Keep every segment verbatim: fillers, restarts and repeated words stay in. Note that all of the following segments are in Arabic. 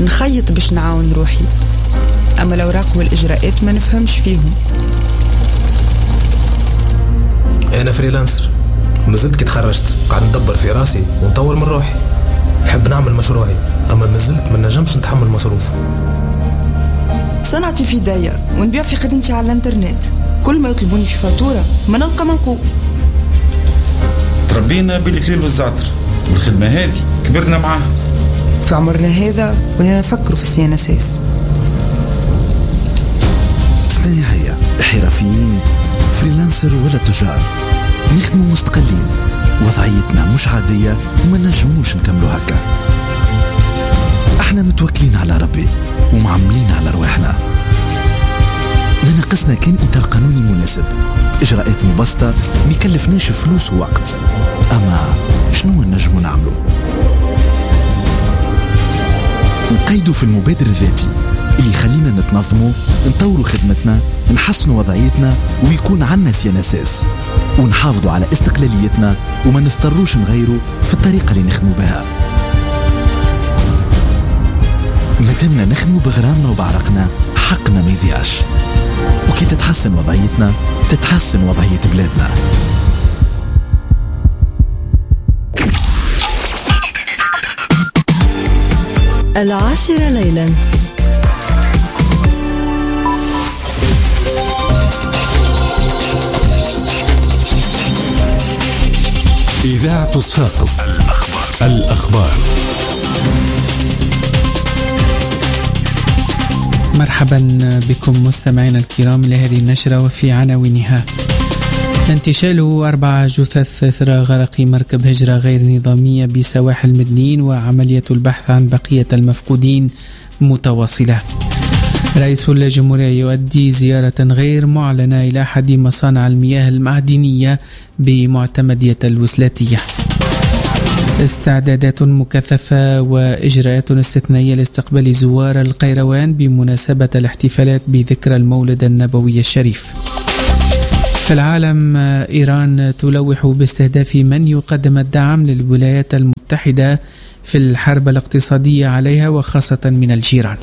نخيط باش نعاون روحي، أما الأوراق والإجراءات ما نفهمش فيهم. أنا فريلانسر، مازلت كي تخرجت قاعد ندبر في راسي ونطور من روحي. نحب نعمل مشروعي، أما مازلت ما نجمش نتحمل مصروفه. صنعتي في داية ونبيع في خدمتي على الانترنت، كل ما يطلبوني في فاتورة ما نلقى منقوب. تربينا بالكليل والزعتر، والخدمة هذه كبرنا معاها. في عمرنا هذا ولينا نفكروا في السي ان اس اس. صناعية، حرفيين، فريلانسر ولا تجار، نخدموا مستقلين، وضعيتنا مش عادية وما نجموش نكملوا هكا. احنا متوكلين على ربي ومعملين على رواحنا. لنقصنا كان إطار قانوني مناسب، إجراءات مبسطة ميكلفناش فلوس ووقت. أما شنو نجموا نعملوا؟ نقيدوا في المبادر الذاتي اللي يخلينا نتنظموا، نطوروا خدمتنا، نحسنوا وضعيتنا، ويكون عنا سيانساس، ونحافظوا على استقلاليتنا وما نضطروش نغيروا في الطريقة اللي نخدموا بها. مادامنا نخدموا بغرامنا وبعرقنا، حقنا ما يضيعش. وكي تتحسن وضعيتنا تتحسن وضعية بلادنا. العاشرة ليلا. إذاعة صفاقس، الأخبار. مرحبا بكم مستمعينا الكرام لهذه النشرة وفي عناوينها: انتشال أربع جثث إثر غرق مركب هجرة غير نظامية بسواحل مدنين، وعملية البحث عن بقية المفقودين متواصلة. رئيس الجمهورية يؤدي زيارة غير معلنة إلى أحد مصانع المياه المعدنية بمعتمدية الوسلاتية. استعدادات مكثفة وإجراءات استثنائية لاستقبال زوار القيروان بمناسبة الاحتفالات بذكرى المولد النبوي الشريف. في العالم، إيران تلوح باستهداف من يقدم الدعم للولايات المتحدة في الحرب الاقتصادية عليها وخاصة من الجيران.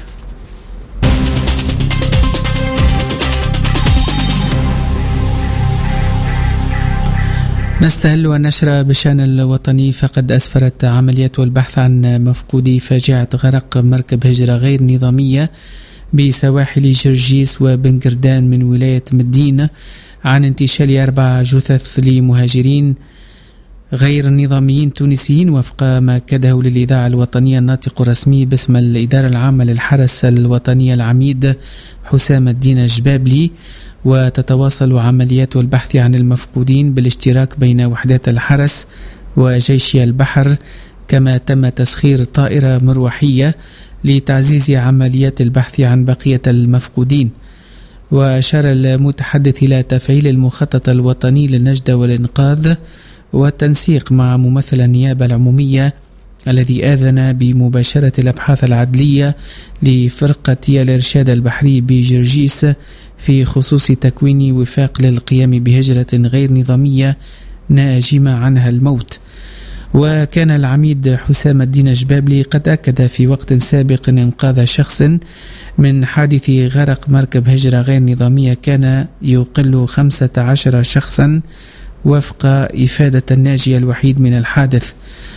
نستهل النشرة بشأن الوطني، فقد أسفرت عمليات البحث عن مفقودي فاجعة غرق مركب هجرة غير نظامية بسواحل جرجيس وبنقردان من ولاية مدينة عن انتشال أربع جثث لمهاجرين غير نظاميين تونسيين، وفق ما أكده للإذاعة الوطنية الناطق الرسمي باسم الإدارة العامة للحرس الوطني العميد حسام الدين جبابلي. وتتواصل عمليات البحث عن المفقودين بالاشتراك بين وحدات الحرس وجيش البحر، كما تم تسخير طائرة مروحية لتعزيز عمليات البحث عن بقية المفقودين. وأشار المتحدث إلى تفعيل المخطط الوطني للنجدة والإنقاذ والتنسيق مع ممثل النيابة العمومية الذي آذن بمباشرة الأبحاث العدلية لفرقة الإرشاد البحري بجرجيس في خصوص تكوين وفاق للقيام بهجرة غير نظامية ناجمة عنها الموت. وكان العميد حسام الدين جبابلي قد أكد في وقت سابق إنقاذ شخص من حادث غرق مركب هجرة غير نظامية كان يقل خمسة عشر شخصا وفق إفادة الناجي الوحيد من الحادث.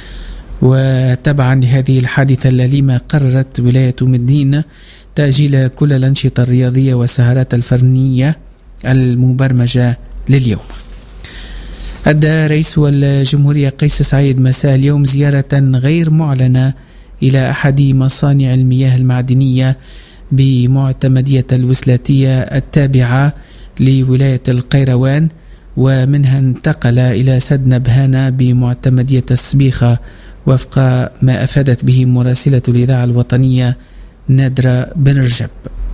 وتبعا لهذه الحادثة الليلة قررت ولاية مدينة تأجيل كل الأنشطة الرياضية والسهرات الفنية المبرمجة لليوم. أدى رئيس الجمهورية قيس سعيد مساء اليوم زيارة غير معلنة إلى أحد مصانع المياه المعدنية بمعتمدية الوسلاتية التابعة لولاية القيروان، ومنها انتقل إلى سد نبهانة بمعتمدية السبيخة وفق ما أفادت به مراسلة الإذاعة الوطنية نادرة بن رجب.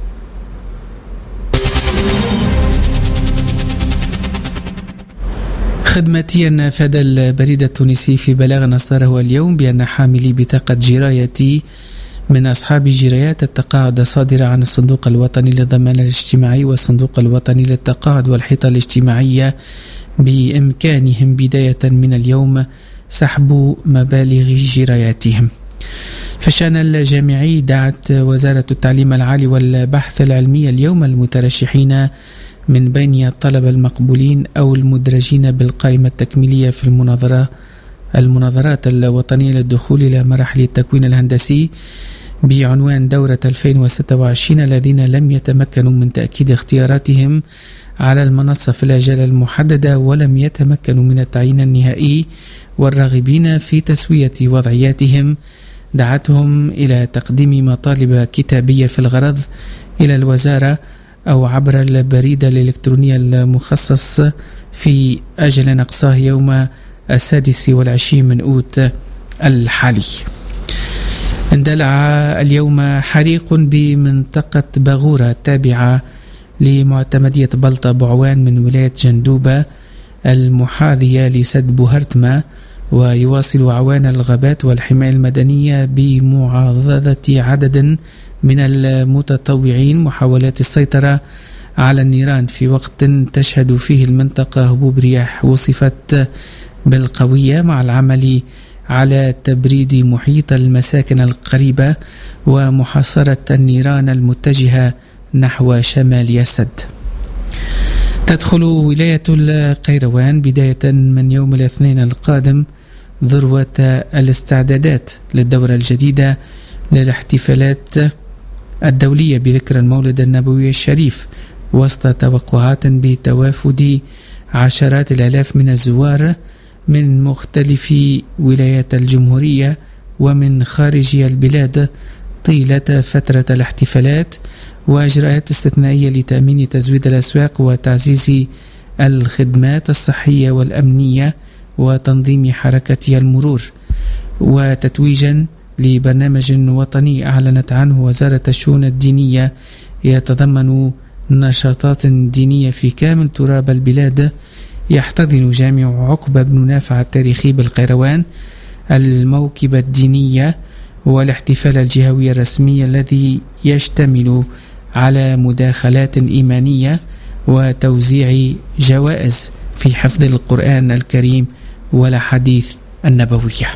خدمتيا أفاد البريد التونسي في بلاغ أصدره اليوم بأن حاملي بطاقة جرايتي من أصحاب جرايات التقاعد الصادرة عن الصندوق الوطني للضمان الاجتماعي والصندوق الوطني للتقاعد والحيطة الاجتماعية بإمكانهم بداية من اليوم سحب مبالغ جراياتهم. في في الشأن الجامعي، دعت وزارة التعليم العالي والبحث العلمي اليوم المترشحين من بين الطلبة المقبولين أو المدرجين بالقائمة التكميلية في المناظرة المناظرات الوطنية للدخول إلى مراحل التكوين الهندسي بعنوان دورة ألفين وستة وعشرين الذين لم يتمكنوا من تأكيد اختياراتهم على المنصة في الأجال المحددة ولم يتمكنوا من التعيين النهائي والراغبين في تسوية وضعياتهم، دعتهم إلى تقديم مطالب كتابية في الغرض إلى الوزارة أو عبر البريد الإلكتروني المخصص في أجل أقصاه يوم السادس والعشرين من أوت الحالي. اندلع اليوم حريق بمنطقة باغورة التابعة لمعتمدية بلطة بعوان من ولاية جندوبة المحاذية لسد بوهرتما، ويواصل عوان الغابات والحماية المدنية بمعاضدة عدد من المتطوعين محاولات السيطرة على النيران في وقت تشهد فيه المنطقة هبوب رياح وصفت بالقوية مع العمل على تبريد محيط المساكن القريبة ومحاصرة النيران المتجهة نحو شمال السد. تدخل ولاية القيروان بداية من يوم الاثنين القادم ذروة الاستعدادات للدورة الجديدة للاحتفالات الدولية بذكرى المولد النبوي الشريف، وسط توقعات بتوافد عشرات الآلاف من الزوار من مختلف ولايات الجمهورية ومن خارج البلاد طيلة فترة الاحتفالات، وإجراءات استثنائية لتأمين تزويد الأسواق وتعزيز الخدمات الصحية والأمنية وتنظيم حركة المرور، وتتويجا لبرنامج وطني أعلنت عنه وزارة الشؤون الدينية يتضمن نشاطات دينية في كامل تراب البلاد، يحتضن جامع عقبة بن نافع التاريخي بالقيروان الموكبة الدينية والاحتفال الجهوي الرسمي الذي يشتمل على مداخلات إيمانية وتوزيع جوائز في حفظ القرآن الكريم والأحاديث النبوية.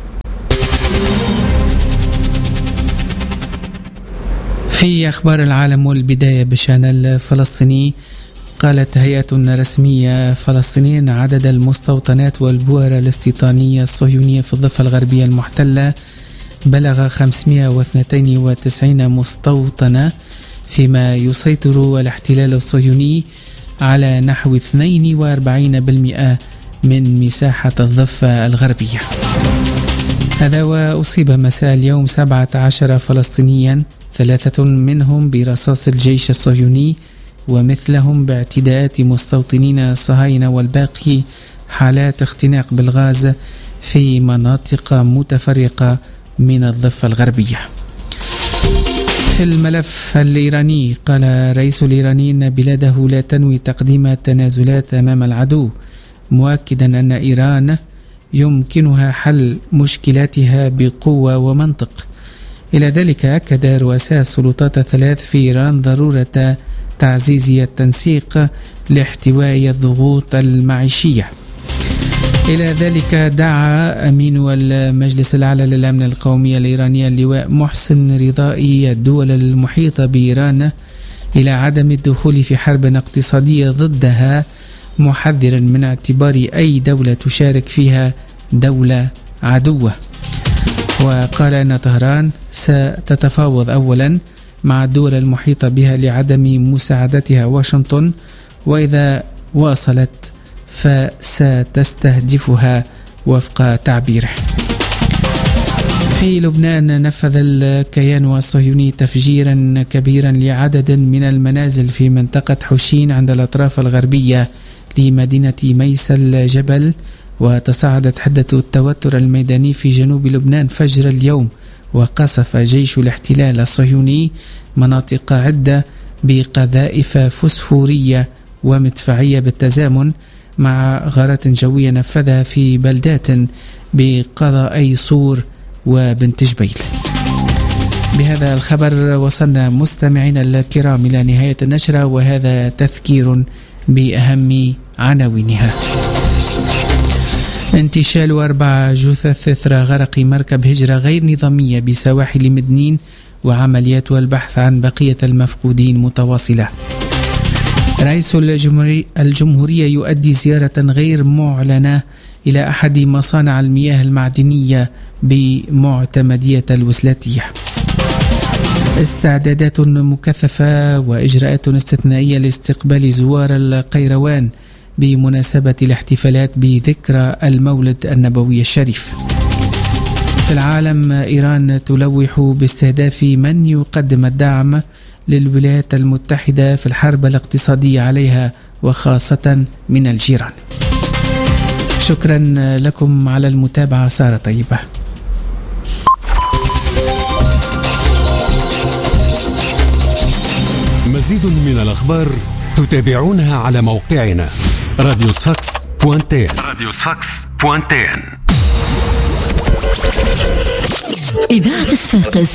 في أخبار العالم والبداية بشأن الفلسطيني، قالت هيئة رسمية فلسطينية عدد المستوطنات والبؤر الاستيطانية الصهيونية في الضفة الغربية المحتلة بلغ خمسمائة واثنين وتسعين مستوطنة، فيما يسيطر الاحتلال الصهيوني على نحو اثنين وأربعين بالمئة من مساحة الضفة الغربية. هذا وأصيب مساء اليوم سبعة عشر فلسطينيا، ثلاثة منهم برصاص الجيش الصهيوني ومثلهم باعتداءات مستوطنين صهاينة، والباقي حالات اختناق بالغاز في مناطق متفرقة من الضفة الغربية. في الملف الإيراني، قال الرئيس الإيراني أن بلاده لا تنوي تقديم تنازلات أمام العدو، مؤكدا أن إيران يمكنها حل مشكلاتها بقوة ومنطق. إلى ذلك أكد رؤساء السلطات الثلاث في إيران ضرورة تعزيز التنسيق لاحتواء الضغوط المعيشية. إلى ذلك دعا أمين المجلس الأعلى للأمن القومي الإيراني اللواء محسن رضائي الدول المحيطة بإيران إلى عدم الدخول في حرب اقتصادية ضدها، محذرا من اعتبار أي دولة تشارك فيها دولة عدوة. وقال أن طهران ستتفاوض أولا مع الدول المحيطة بها لعدم مساعدتها واشنطن، وإذا واصلت فستستهدفها وفق تعبيره. في لبنان، نفذ الكيان الصهيوني تفجيرا كبيرا لعدد من المنازل في منطقة حوشين عند الأطراف الغربية لمدينة ميس الجبل، وتصاعدت حدة التوتر الميداني في جنوب لبنان فجر اليوم، وقصف جيش الاحتلال الصهيوني مناطق عدة بقذائف فسفورية ومدفعية بالتزامن مع غارات جوية نفذها في بلدات بقضاء صور وبنت جبيل. بهذا الخبر وصلنا مستمعينا الكرام إلى نهاية النشرة، وهذا تذكير بأهم عناوينها. انتشال أربع جثث إثر غرق مركب هجرة غير نظامية بسواحل مدنين، وعمليات البحث عن بقية المفقودين متواصلة. رئيس الجمهورية يؤدي زيارة غير معلنة إلى أحد مصانع المياه المعدنية بمعتمدية الوسلاتية. استعدادات مكثفة وإجراءات استثنائية لاستقبال زوار القيروان بمناسبة الاحتفالات بذكرى المولد النبوي الشريف. في العالم، إيران تلوح باستهداف من يقدم الدعم للولايات المتحدة في الحرب الاقتصادية عليها وخاصة من الجيران. شكرا لكم على المتابعة. سارة طيبة. مزيد من الأخبار تتابعونها على موقعنا راديو صفاقس بوانتين راديو صفاقس بوانتين. إذاعة صفاقس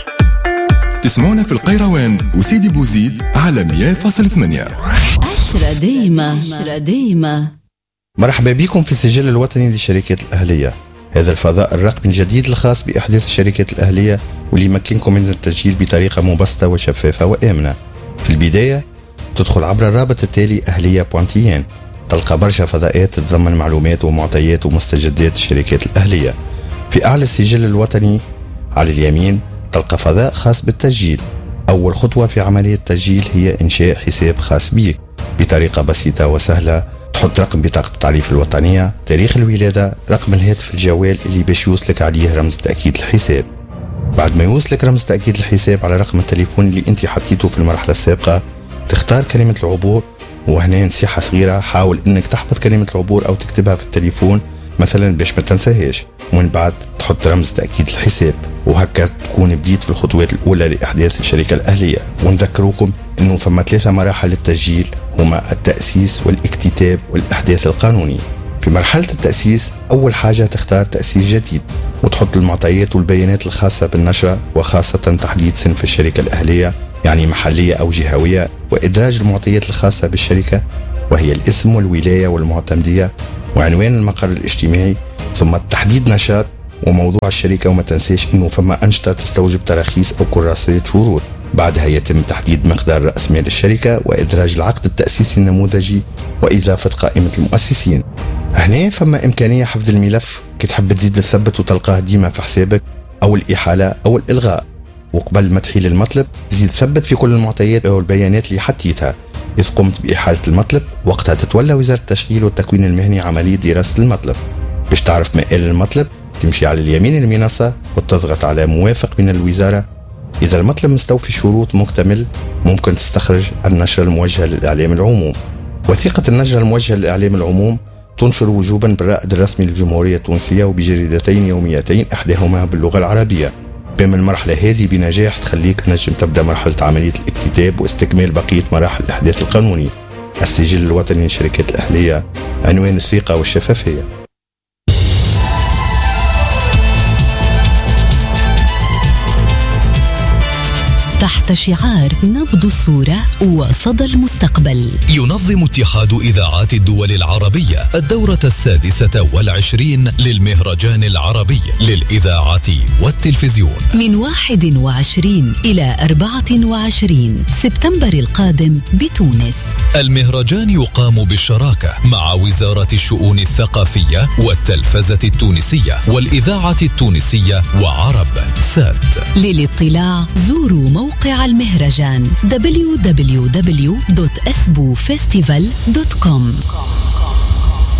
تسمعونا في القيروان وسيدي بوزيد على مية فاصلة ثمانية. عشرة ديمة عشرة ديمة. مرحبا بكم في السجل الوطني للشركات الأهلية، هذا الفضاء الرقمي الجديد الخاص بإحداث الشركات الأهلية واللي يمكنكم من التسجيل بطريقة مبسطة وشفافة وآمنة. في البداية تدخل عبر الرابط التالي أهلية بوانتيين، تلقى برشا فضاءات تتضمن معلومات ومعطيات ومستجدات الشركات الأهلية. في أعلى السجل الوطني على اليمين تلقى فضاء خاص بالتسجيل. أول خطوة في عملية التسجيل هي إنشاء حساب خاص بك بطريقة بسيطة وسهلة. تحط رقم بطاقة التعريف الوطنية، تاريخ الولادة، رقم الهاتف الجوال اللي باش يوصلك عليه رمز تأكيد الحساب. بعد ما يوصلك رمز تأكيد الحساب على رقم التليفون اللي انت حطيته في المرحلة السابقة، تختار كلمة العبور، وهنا نصيحة صغيرة، حاول انك تحفظ كلمة العبور او تكتبها في التليفون مثلا باش ما تنساهاش، ومن بعد تحط رمز تأكيد الحساب، وهكا تكون بديت في الخطوات الأولى لإحداث الشركة الأهلية. ونذكروكم أنه فما ثلاثة مراحل للتسجيل، هما التأسيس والاكتتاب والإحداث القانوني. في مرحلة التأسيس أول حاجة تختار تأسيس جديد، وتحط المعطيات والبيانات الخاصة بالنشرة، وخاصة تحديد صنف الشركة الأهلية يعني محلية أو جهوية، وإدراج المعطيات الخاصة بالشركة وهي الاسم والولاية والمعتمدية وعنوان المقر الاجتماعي، ثم تحديد نشاط وموضوع الشركة. وما تنساش انه فما انشطة تستوجب تراخيص او كراسات شروط. بعدها يتم تحديد مقدار رأس مال الشركة وادراج العقد التأسيسي النموذجي واضافة قائمة المؤسسين. هنا فما امكانية حفظ الملف كي تحب تزيد تثبت وتلقاه ديما في حسابك، او الاحالة او الالغاء. وقبل ما تحيل المطلب زيد ثبت في كل المعطيات او البيانات اللي حطيتها. إذ قمت بإحالة المطلب وقتها تتولى وزارة التشغيل والتكوين المهني عملية دراسة المطلب. باش تعرف مآل المطلب تمشي على اليمين المنصة وتضغط على موافق من الوزارة. إذا المطلب مستوفي الشروط مكتمل ممكن تستخرج النشرة الموجهة للإعلام العموم. وثيقة النشرة الموجهة للإعلام العموم تنشر وجوبا بالرائد الرسمي للجمهورية التونسية وبجريدتين يوميتين إحداهما باللغة العربية. بما المرحلة هذه بنجاح تخليك تنجم تبدأ مرحلة عملية الاكتتاب واستكمال بقية مراحل الإحداث القانوني. السجل الوطني للشركات الأهلية، عنوان الثقة والشفافية. تحت شعار نبض الصورة وصدى المستقبل، ينظم اتحاد إذاعات الدول العربية الدورة السادسة والعشرين للمهرجان العربي للإذاعة والتلفزيون من واحد وعشرين إلى أربعة وعشرين سبتمبر القادم بتونس. المهرجان يقام بالشراكة مع وزارة الشؤون الثقافية والتلفزة التونسية والإذاعة التونسية وعرب سات. للاطلاع زوروا موقع المهرجان دبليو دبليو دبليو دوت اسبو فيستيفال دوت كوم.